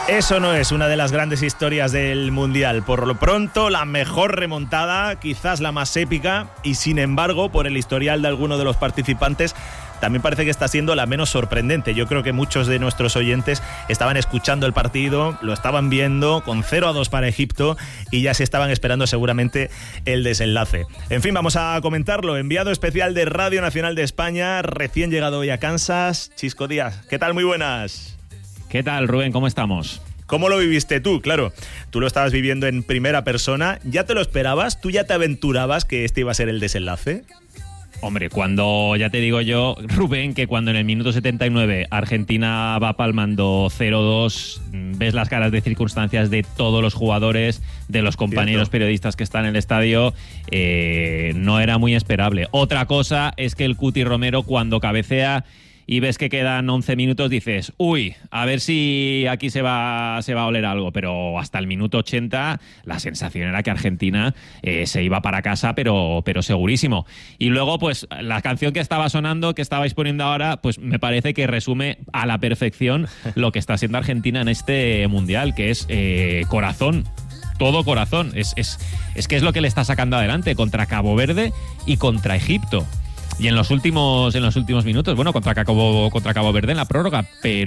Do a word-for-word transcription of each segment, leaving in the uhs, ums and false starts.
Eso no es una de las grandes historias del Mundial. Por lo pronto, la mejor remontada, quizás la más épica, y sin embargo, por el historial de alguno de los participantes, también parece que está siendo la menos sorprendente. Yo creo que muchos de nuestros oyentes estaban escuchando el partido, lo estaban viendo con cero a dos para Egipto y ya se estaban esperando seguramente el desenlace. En fin, vamos a comentarlo. Enviado especial de Radio Nacional de España, recién llegado hoy a Kansas, Chisco Díaz. ¿Qué tal? Muy buenas. ¿Qué tal, Rubén? ¿Cómo estamos? ¿Cómo lo viviste tú? Claro, tú lo estabas viviendo en primera persona. ¿Ya te lo esperabas? ¿Tú ya te aventurabas que este iba a ser el desenlace? Hombre, cuando, ya te digo yo, Rubén, que cuando en el minuto setenta y nueve Argentina va palmando cero dos, ves las caras de circunstancias de todos los jugadores, de los compañeros Cierto. periodistas que están en el estadio, eh, no era muy esperable. Otra cosa es que el Cuti Romero, cuando cabecea y ves que quedan once minutos, dices, uy, a ver si aquí se va, se va a oler algo. Pero hasta el minuto ochenta la sensación era que Argentina eh, se iba para casa, pero, pero segurísimo. Y luego, pues, la canción que estaba sonando, que estabais poniendo ahora, pues me parece que resume a la perfección lo que está haciendo Argentina en este Mundial, que es eh, corazón. Todo corazón. Es, es, es que es lo que le está sacando adelante contra Cabo Verde y contra Egipto. Y en los últimos en los últimos minutos, bueno, contra Cabo, contra Cabo Verde en la prórroga,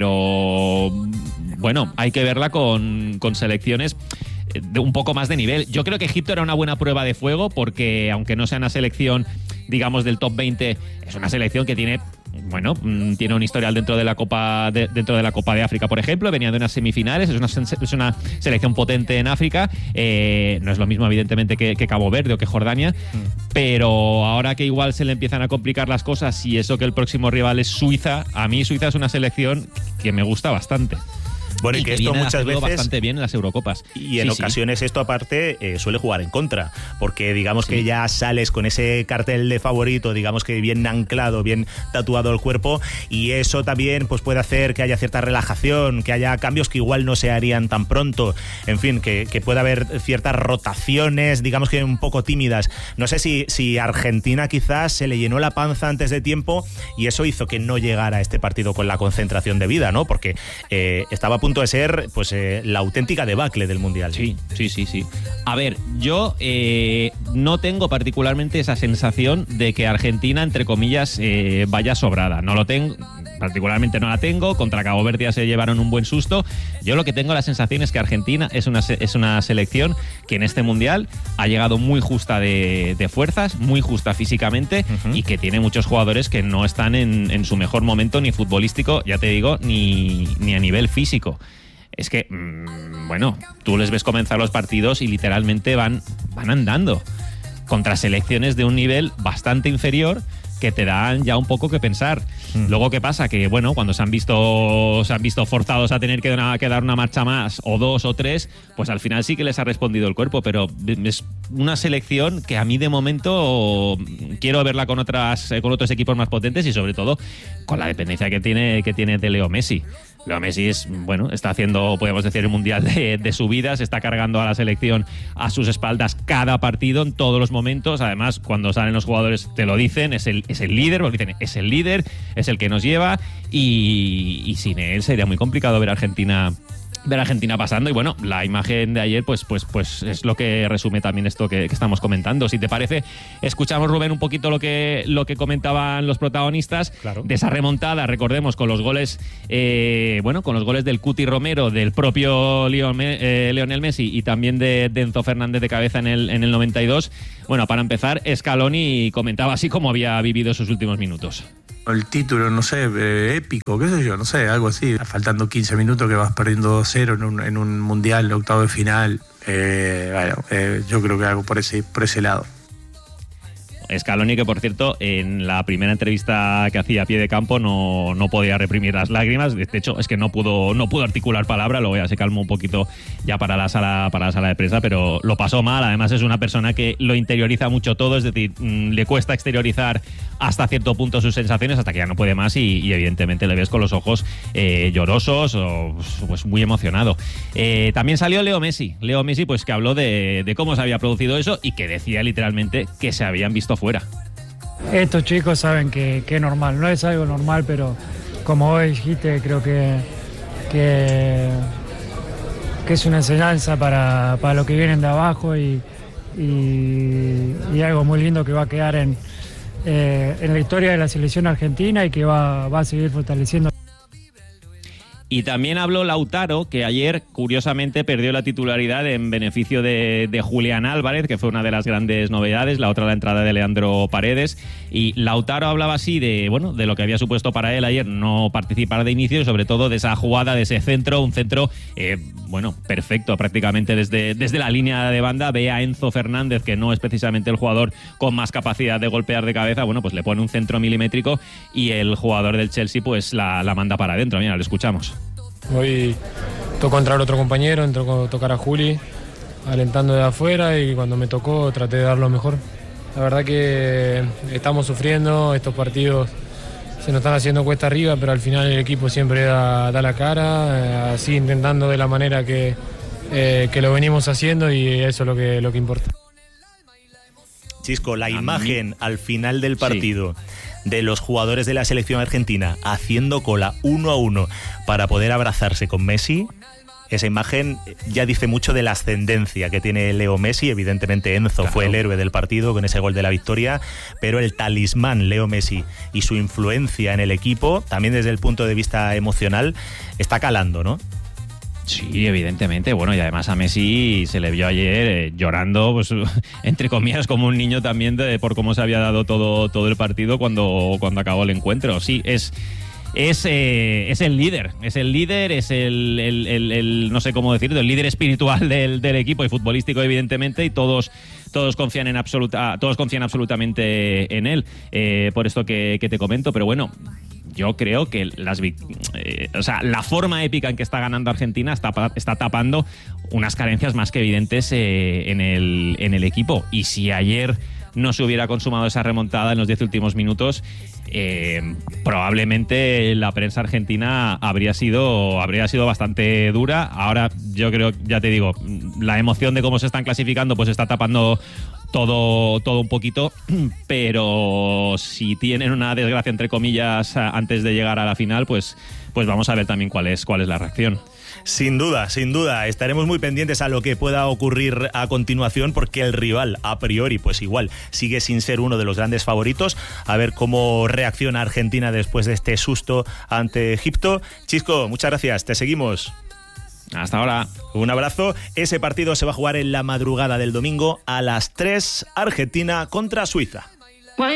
pero bueno, hay que verla con, con selecciones de un poco más de nivel. Yo creo que Egipto era una buena prueba de fuego porque, aunque no sea una selección, digamos, del top veinte, es una selección que tiene... Bueno, tiene un historial dentro de la Copa de, dentro de la Copa de África, por ejemplo. Venía de unas semifinales, es una, es una selección potente en África. Eh, no es lo mismo, evidentemente, que, que Cabo Verde o que Jordania, mm. pero ahora que igual se le empiezan a complicar las cosas y eso que el próximo rival es Suiza, a mí Suiza es una selección que me gusta bastante. Bueno, y, y que, que esto muchas veces bastante bien en las Eurocopas. Y en sí, ocasiones sí. esto aparte eh, suele jugar en contra, porque digamos sí. que ya sales con ese cartel de favorito, digamos que bien anclado, bien tatuado el cuerpo, y eso también pues puede hacer que haya cierta relajación, que haya cambios que igual no se harían tan pronto, en fin, que, que pueda haber ciertas rotaciones, digamos que un poco tímidas. No sé si, si Argentina quizás se le llenó la panza antes de tiempo y eso hizo que no llegara a este partido con la concentración debida, ¿no? Porque eh, estaba a punto de ser pues eh, la auténtica debacle del Mundial. Sí, sí, sí, sí. A ver, yo eh, no tengo particularmente esa sensación de que Argentina, entre comillas, eh, vaya sobrada. No lo tengo, particularmente no la tengo. Contra Cabo Verde ya se llevaron un buen susto. Yo lo que tengo la sensación es que Argentina es una, es una selección que en este Mundial ha llegado muy justa de, de fuerzas, muy justa físicamente, uh-huh. y que tiene muchos jugadores que no están en, en su mejor momento, ni futbolístico, ya te digo, ni, ni a nivel físico. Es que, mmm, bueno, tú les ves comenzar los partidos y literalmente van, van andando contra selecciones de un nivel bastante inferior que te dan ya un poco que pensar. Mm. Luego, ¿qué pasa? Que, bueno, cuando se han visto se han visto forzados a tener que, una, que dar una marcha más, o dos o tres, pues al final sí que les ha respondido el cuerpo, pero es una selección que a mí de momento quiero verla con otras con otros equipos más potentes y sobre todo con la dependencia que tiene, que tiene de Leo Messi. Leo Messi es, bueno, está haciendo, podemos decir, el mundial de, de su vida, se está cargando a la selección a sus espaldas cada partido, en todos los momentos. Además, cuando salen los jugadores te lo dicen, es el, es el líder, porque dicen, es el líder, es el que nos lleva, y, y sin él sería muy complicado ver a Argentina ver a Argentina pasando. Y bueno, la imagen de ayer pues, pues, pues es lo que resume también esto que, que estamos comentando. Si te parece, escuchamos, Rubén, un poquito lo que, lo que comentaban los protagonistas, claro, de esa remontada, recordemos, con los goles eh, bueno, con los goles del Cuti Romero, del propio Leo, eh, Lionel Messi y también de, de Enzo Fernández de cabeza en el, en el noventa y dos. Bueno, para empezar, Scaloni comentaba así cómo había vivido sus últimos minutos. El título, no sé, eh, épico, qué sé yo, no sé, algo así. Faltando quince minutos que vas perdiendo dos cero en un, en un mundial, octavo de final. Eh, bueno, eh, yo creo que algo por ese, por ese lado. Scaloni, que por cierto, en la primera entrevista que hacía a pie de campo no, no podía reprimir las lágrimas. De hecho, es que no pudo, no pudo articular palabra. Luego ya se calmó un poquito ya para la sala, para la sala de prensa, pero lo pasó mal. Además, es una persona que lo interioriza mucho todo, es decir, mmm, le cuesta exteriorizar hasta cierto punto sus sensaciones, hasta que ya no puede más, y, y evidentemente le ves con los ojos eh, llorosos o pues muy emocionado. Eh, también salió Leo Messi. Leo Messi, pues que habló de, de cómo se había producido eso y que decía literalmente que se habían visto fuera. Estos chicos saben que, que es normal, no es algo normal, pero como vos dijiste, creo que, que que es una enseñanza para, para los que vienen de abajo y, y, y algo muy lindo que va a quedar en, eh, en la historia de la selección argentina y que va, va a seguir fortaleciendo. Y también habló Lautaro, que ayer, curiosamente, perdió la titularidad en beneficio de, de Julián Álvarez, que fue una de las grandes novedades, la otra la entrada de Leandro Paredes. Y Lautaro hablaba así de, bueno, de lo que había supuesto para él ayer no participar de inicio y sobre todo de esa jugada, de ese centro, un centro, eh, bueno, perfecto prácticamente desde, desde la línea de banda. Ve a Enzo Fernández, que no es precisamente el jugador con más capacidad de golpear de cabeza, bueno, pues le pone un centro milimétrico y el jugador del Chelsea pues la, la manda para adentro. Mira, lo escuchamos. Hoy tocó entrar otro compañero, entró a tocar a Juli, alentando de afuera, y cuando me tocó traté de dar lo mejor. La verdad que estamos sufriendo, estos partidos se nos están haciendo cuesta arriba, pero al final el equipo siempre da, da la cara, eh, así intentando de la manera que, eh, que lo venimos haciendo, y eso es lo que, lo que importa. Chisco, la imagen al final del partido sí. de los jugadores de la selección argentina haciendo cola uno a uno para poder abrazarse con Messi, esa imagen ya dice mucho de la ascendencia que tiene Leo Messi. Evidentemente Enzo claro. fue el héroe del partido con ese gol de la victoria, pero el talismán Leo Messi y su influencia en el equipo, también desde el punto de vista emocional, está calando, ¿no? Sí, evidentemente. Bueno, y además a Messi se le vio ayer eh, llorando, pues entre comillas, como un niño también de, por cómo se había dado todo, todo el partido cuando, cuando acabó el encuentro. Sí, es... Es, eh, es el líder, es el líder, es el, el, el, el no sé cómo decirlo, el líder espiritual del, del equipo y futbolístico, evidentemente, y todos, todos confían en absoluta, todos confían absolutamente en él, eh, por esto que, que te comento. Pero bueno, yo creo que las, eh, o sea, la forma épica en que está ganando Argentina está, está tapando unas carencias más que evidentes eh, en, el, en el equipo. Y si ayer no se hubiera consumado esa remontada en los diez últimos minutos, eh, probablemente la prensa argentina habría sido, habría sido bastante dura. Ahora yo creo, ya te digo, la emoción de cómo se están clasificando pues está tapando todo, todo un poquito, pero si tienen una desgracia entre comillas antes de llegar a la final, pues, pues vamos a ver también cuál es, cuál es la reacción. Sin duda, sin duda. Estaremos muy pendientes a lo que pueda ocurrir a continuación, porque el rival, a priori, pues igual, sigue sin ser uno de los grandes favoritos. A ver cómo reacciona Argentina después de este susto ante Egipto. Chisco, muchas gracias. Te seguimos. Hasta ahora. Un abrazo. Ese partido se va a jugar en la madrugada del domingo a las tres, Argentina contra Suiza.